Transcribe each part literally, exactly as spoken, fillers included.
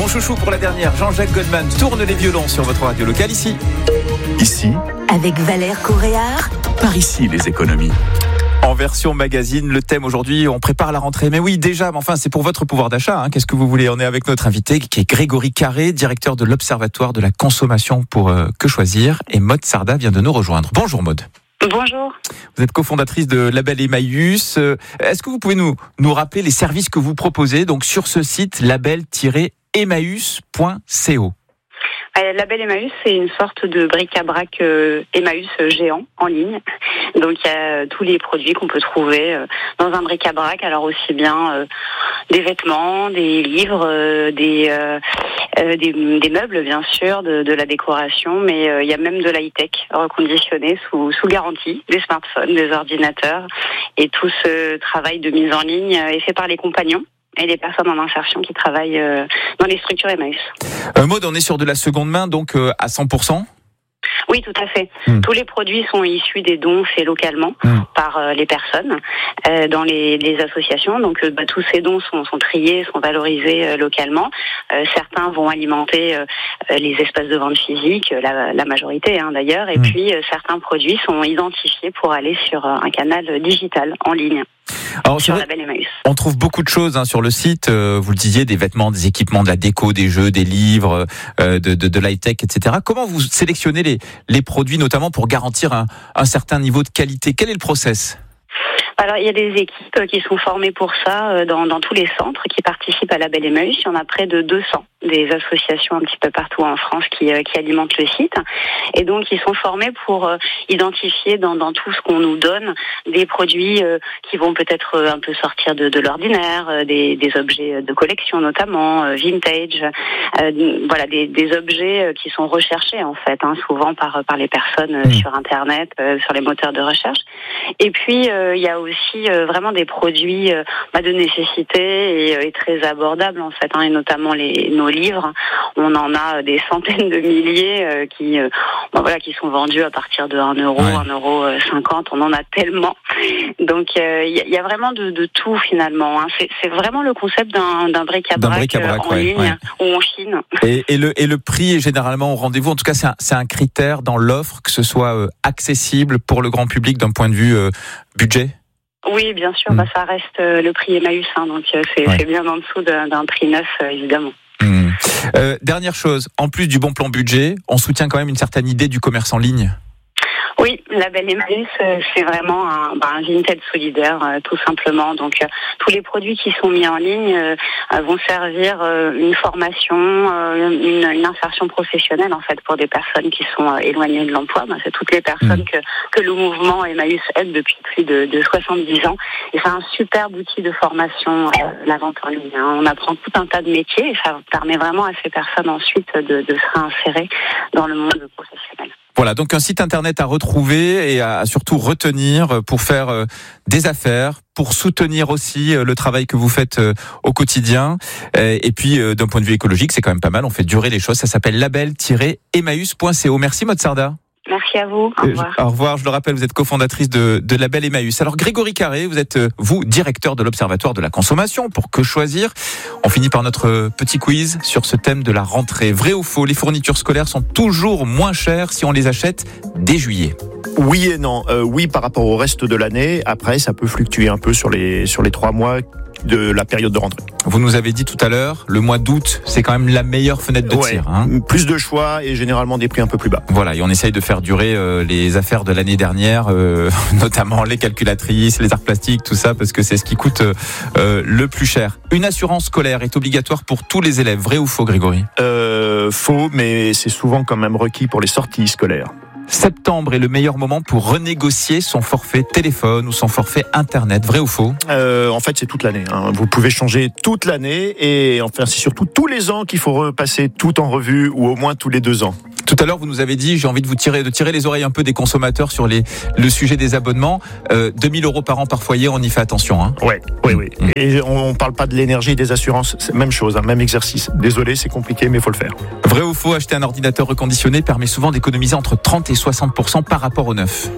chouchou pour la dernière, Jean-Jacques Goldman, tourne les violons sur votre radio locale ici. Ici, avec Valère Coréard. Par ici les économies. En version magazine, le thème aujourd'hui, on prépare la rentrée. Mais oui, déjà, mais enfin, c'est pour votre pouvoir d'achat. Hein. Qu'est-ce que vous voulez? On est avec notre invité, qui est Grégory Carré, directeur de l'Observatoire de la consommation pour euh, Que Choisir. Et Maud Sarda vient de nous rejoindre. Bonjour Maud. Bonjour. Vous êtes cofondatrice de Label Emmaüs. Est-ce que vous pouvez nous, nous rappeler les services que vous proposez donc sur ce site label tiret emmaüs point co? Label Emmaüs, c'est une sorte de bric-à-brac euh, Emmaüs géant en ligne. Donc il y a tous les produits qu'on peut trouver euh, dans un bric-à-brac, alors aussi bien euh, des vêtements, des livres, euh, des, euh, euh, des des meubles bien sûr, de, de la décoration, mais euh, il y a même de l'high-tech reconditionné sous sous garantie, des smartphones, des ordinateurs, et tout ce travail de mise en ligne est fait par les compagnons et les personnes en insertion qui travaillent euh, dans les structures Emmaüs. Euh, Maud, on est sur de la seconde main, donc euh, à cent pour cent? Oui, tout à fait. Mmh. Tous les produits sont issus des dons faits localement mmh. par euh, les personnes euh, dans les, les associations. Donc, euh, bah, tous ces dons sont, sont triés, sont valorisés euh, localement. Euh, certains vont alimenter euh, les espaces de vente physiques, la, la majorité hein, d'ailleurs. Et mmh. puis, euh, certains produits sont identifiés pour aller sur euh, un canal digital en ligne. Alors, sur vrai, Label Emmaüs. On trouve beaucoup de choses hein, sur le site. Euh, vous le disiez, des vêtements, des équipements, de la déco, des jeux, des livres, euh, de, de, de l'high-tech, et cetera. Comment vous sélectionnez les, les produits, notamment pour garantir un, un certain niveau de qualité? Quel est le process? Alors, il y a des équipes qui sont formées pour ça dans, dans tous les centres qui participent à Label Emmaüs. Il y en a près de deux cents, des associations un petit peu partout en France qui, qui alimentent le site. Et donc, ils sont formés pour identifier dans, dans tout ce qu'on nous donne des produits qui vont peut-être un peu sortir de, de l'ordinaire, des, des objets de collection notamment, vintage, euh, voilà, des, des objets qui sont recherchés en fait, hein, souvent par, par les personnes mmh. sur Internet, euh, sur les moteurs de recherche. Et puis, euh, il y a aussi aussi euh, vraiment des produits euh, bah, de nécessité et, euh, et très abordables en fait, hein, et notamment les nos livres. On en a des centaines de milliers euh, qui euh, bah, voilà qui sont vendus à partir de un euro, ouais. un euro cinquante. On en a tellement. Donc il euh, y, y a vraiment de, de tout finalement. Hein. C'est, c'est vraiment le concept d'un, d'un bric-à-brac, d'un bric-à-brac en ouais, ligne ouais. ou en Chine. Et, et le et le prix est généralement au rendez-vous. En tout cas, c'est un, c'est un critère dans l'offre que ce soit euh, accessible pour le grand public d'un point de vue euh, budget. Oui, bien sûr, mmh. bah, ça reste euh, le prix Emmaüs, hein, donc euh, c'est, ouais. c'est bien en dessous d'un, d'un prix neuf, euh, évidemment. Mmh. Euh, dernière chose, en plus du bon plan budget, on soutient quand même une certaine idée du commerce en ligne. Oui, Label Emmaüs, c'est vraiment un, bah, un vintage solidaire, euh, tout simplement. Donc, euh, tous les produits qui sont mis en ligne euh, vont servir euh, une formation, euh, une, une insertion professionnelle, en fait, pour des personnes qui sont euh, éloignées de l'emploi. Bah, c'est toutes les personnes mmh. que, que le mouvement Emmaüs aide depuis plus de, de soixante-dix ans. Et c'est un superbe outil de formation, euh, la vente en ligne. Hein. On apprend tout un tas de métiers et ça permet vraiment à ces personnes ensuite de, de se réinsérer dans le monde professionnel. Voilà, donc un site internet à retrouver et à surtout retenir pour faire euh, des affaires, pour soutenir aussi euh, le travail que vous faites euh, au quotidien. Et, et puis, euh, d'un point de vue écologique, c'est quand même pas mal, on fait durer les choses. Ça s'appelle label tiret emmaüs point co. Merci Maud Sarda. Merci à vous. Au revoir. Euh, au revoir. Je le rappelle, vous êtes cofondatrice de, de Label Emmaüs. Alors, Grégory Carré, vous êtes, vous, directeur de l'Observatoire de la consommation pour Que Choisir. On finit par notre petit quiz sur ce thème de la rentrée. Vrai ou faux, les fournitures scolaires sont toujours moins chères si on les achète dès juillet? Oui et non. Euh, oui, par rapport au reste de l'année. Après, ça peut fluctuer un peu sur les, sur les trois mois de la période de rentrée. Vous nous avez dit tout à l'heure, le mois d'août, c'est quand même la meilleure fenêtre de ouais, tir. Hein. Plus de choix et généralement des prix un peu plus bas. Voilà, et on essaye de faire durer euh, les affaires de l'année dernière, euh, notamment les calculatrices, les arts plastiques, tout ça, parce que c'est ce qui coûte euh, le plus cher. Une assurance scolaire est obligatoire pour tous les élèves, vrai ou faux, Grégory? euh, Faux, mais c'est souvent quand même requis pour les sorties scolaires. Septembre est le meilleur moment pour renégocier son forfait téléphone ou son forfait internet, vrai ou faux? euh, En fait, c'est toute l'année. Hein. Vous pouvez changer toute l'année et enfin, c'est surtout tous les ans qu'il faut repasser tout en revue ou au moins tous les deux ans. Tout à l'heure, vous nous avez dit, j'ai envie de vous tirer, de tirer les oreilles un peu des consommateurs sur les, le sujet des abonnements. Euh, deux mille euros par an par foyer, on y fait attention. Hein. Ouais, oui, oui. Mmh. Et on ne parle pas de l'énergie et des assurances, c'est même chose, hein, même exercice. Désolé, c'est compliqué, mais il faut le faire. Vrai ou faux, acheter un ordinateur reconditionné permet souvent d'économiser entre trente et soixante pour cent par rapport au neuf?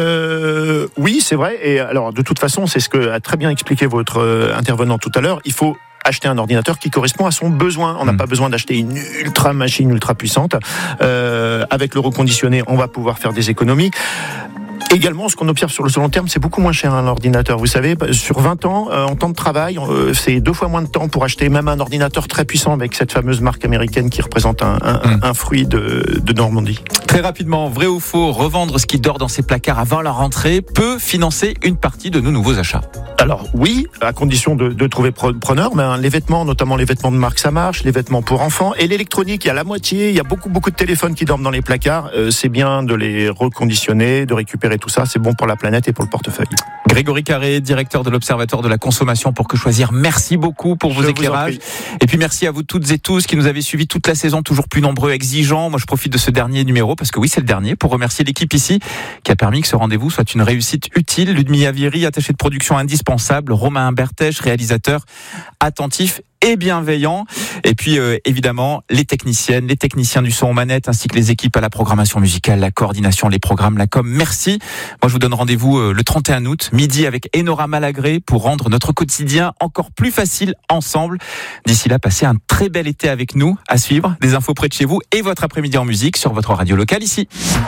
euh, Oui, c'est vrai. Et alors, de toute façon, c'est ce que a très bien expliqué votre intervenant tout à l'heure. Il faut acheter un ordinateur qui correspond à son besoin. On n'a mmh. pas besoin d'acheter une ultra machine ultra puissante. Euh, avec le reconditionné, on va pouvoir faire des économies. Également, ce qu'on observe sur le long terme, c'est beaucoup moins cher un ordinateur. Vous savez, sur vingt ans, euh, en temps de travail, euh, c'est deux fois moins de temps pour acheter même un ordinateur très puissant avec cette fameuse marque américaine qui représente un, un, mmh. un fruit de, de Normandie. Très rapidement, vrai ou faux, revendre ce qui dort dans ses placards avant la rentrée peut financer une partie de nos nouveaux achats? Alors oui, à condition de, de trouver preneur, mais hein, les vêtements, notamment les vêtements de marque, ça marche, les vêtements pour enfants et l'électronique, il y a la moitié, il y a beaucoup beaucoup de téléphones qui dorment dans les placards. Euh, c'est bien de les reconditionner, de récupérer tout ça, c'est bon pour la planète et pour le portefeuille. Grégory Carré, directeur de l'Observatoire de la consommation pour Que Choisir, merci beaucoup pour vos je éclairages. Et puis merci à vous toutes et tous qui nous avez suivis toute la saison, toujours plus nombreux, exigeants. Moi je profite de ce dernier numéro, parce que oui c'est le dernier, pour remercier l'équipe ici qui a permis que ce rendez-vous soit une réussite utile. Ludmilla Viry, attachée de production indispensable, Romain Bertèche, réalisateur attentif et bienveillant. Et puis euh, évidemment les techniciennes, les techniciens du son aux manettes, ainsi que les équipes à la programmation musicale, la coordination, les programmes, la com. Merci. Moi je vous donne rendez-vous euh, le trente et un août, midi, avec Enora Malagré pour rendre notre quotidien encore plus facile ensemble. D'ici là, passez un très bel été avec nous. À suivre, des infos près de chez vous et votre après-midi en musique sur votre radio locale ici.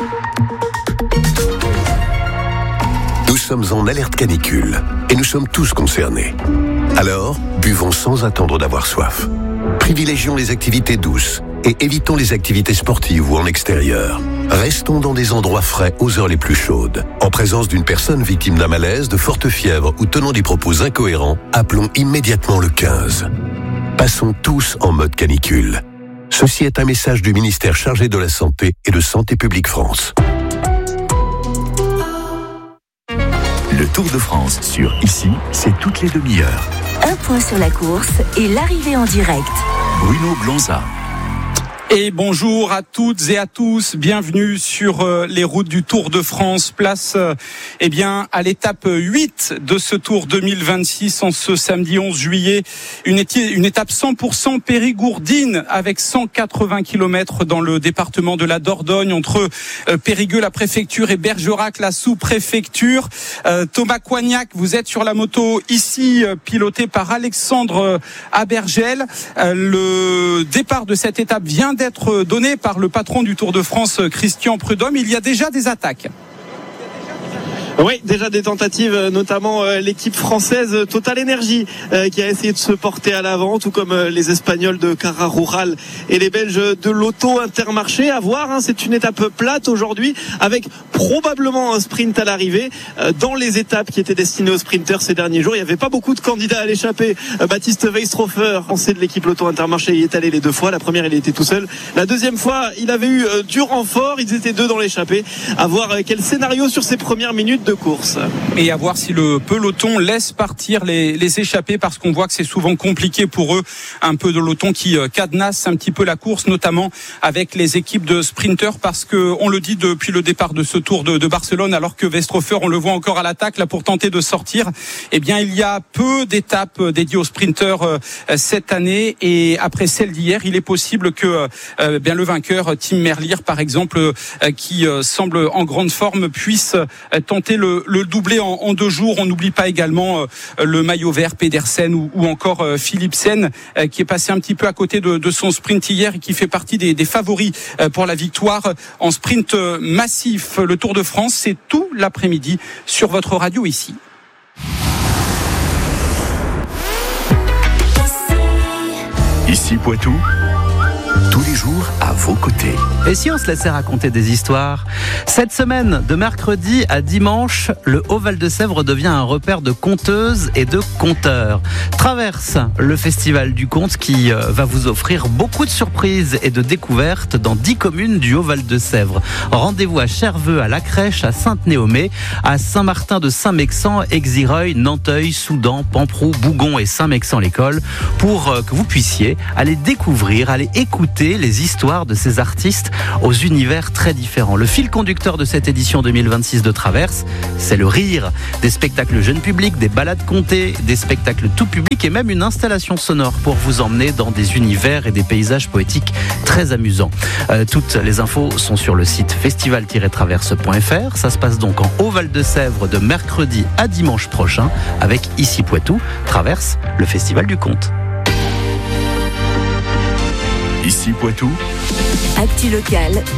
Nous sommes en alerte canicule et nous sommes tous concernés. Alors, buvons sans attendre d'avoir soif. Privilégions les activités douces et évitons les activités sportives ou en extérieur. Restons dans des endroits frais aux heures les plus chaudes. En présence d'une personne victime d'un malaise, de forte fièvre ou tenant des propos incohérents, appelons immédiatement le quinze. Passons tous en mode canicule. Ceci est un message du ministère chargé de la Santé et de Santé publique France. Le Tour de France sur Ici, c'est toutes les demi-heures. Un point sur la course et l'arrivée en direct. Bruno Blanza. Et bonjour à toutes et à tous, bienvenue sur euh, les routes du Tour de France. Place euh, eh bien à l'étape huit de ce Tour deux mille vingt-six en ce samedi onze juillet. Une, éti- une étape cent pour cent périgourdine avec cent quatre-vingts kilomètres dans le département de la Dordogne entre euh, Périgueux, la préfecture, et Bergerac, la sous-préfecture. Euh, Thomas Coignac, vous êtes sur la moto ici, euh, piloté par Alexandre euh, Abergel. Euh, le départ de cette étape vient d'être donné par le patron du Tour de France, Christian Prudhomme. Il y a déjà des attaques. Oui, déjà des tentatives, notamment euh, l'équipe française Total Energy euh, qui a essayé de se porter à l'avant, tout comme euh, les Espagnols de Cara Rural et les Belges de l'Auto Intermarché. À voir, hein, c'est une étape plate aujourd'hui avec probablement un sprint à l'arrivée. Euh, dans les étapes qui étaient destinées aux sprinters ces derniers jours, il n'y avait pas beaucoup de candidats à l'échappée. Euh, Baptiste Weistrofer, français de l'équipe L'Auto Intermarché, y est allé les deux fois. La première, il était tout seul. La deuxième fois, il avait eu euh, du renfort. Ils étaient deux dans l'échappée. À voir euh, quel scénario sur ces premières minutes de course. Et à voir si le peloton laisse partir les, les échappés, parce qu'on voit que c'est souvent compliqué pour eux, un peu de peloton qui cadenasse un petit peu la course, notamment avec les équipes de sprinteurs, parce que on le dit depuis le départ de ce Tour de, de Barcelone, alors que Weistrofer, on le voit encore à l'attaque là pour tenter de sortir, eh bien il y a peu d'étapes dédiées aux sprinteurs euh, cette année, et après celle d'hier, il est possible que euh, bien le vainqueur Tim Merlier par exemple, euh, qui euh, semble en grande forme, puisse euh, tenter le, le doublé en, en deux jours. On n'oublie pas également euh, le maillot vert Pedersen ou, ou encore euh, Philipsen euh, qui est passé un petit peu à côté de, de son sprint hier et qui fait partie des, des favoris euh, pour la victoire en sprint euh, massif. Le Tour de France, c'est tout l'après-midi sur votre radio ici. Ici Poitou, tous les jours à vos côtés. Et si on se laissait raconter des histoires? Cette semaine, de mercredi à dimanche, le Haut-Val de Sèvres devient un repère de conteuses et de conteurs. Traverse le Festival du Conte qui va vous offrir beaucoup de surprises et de découvertes dans dix communes du Haut-Val de Sèvres. Rendez-vous à Cherveux, à La Crèche, à Sainte-Néomée, à Saint-Martin de Saint-Mexan, Exireuil, Nanteuil, Soudan, Pamproux, Bougon et Saint-Mexan-l'École pour que vous puissiez aller découvrir, aller écouter les histoires de ces artistes aux univers très différents. Le fil conducteur de cette édition deux mille vingt-six de Traverse, c'est le rire. Des spectacles jeunes publics, des balades contées, des spectacles tout public et même une installation sonore pour vous emmener dans des univers et des paysages poétiques très amusants. Euh, toutes les infos sont sur le site festival tiret traverse point f r. Ça se passe donc en Haut-Val de Sèvres de mercredi à dimanche prochain avec Ici Poitou, Traverse, le Festival du Conte. Ici Poitou. Actu locale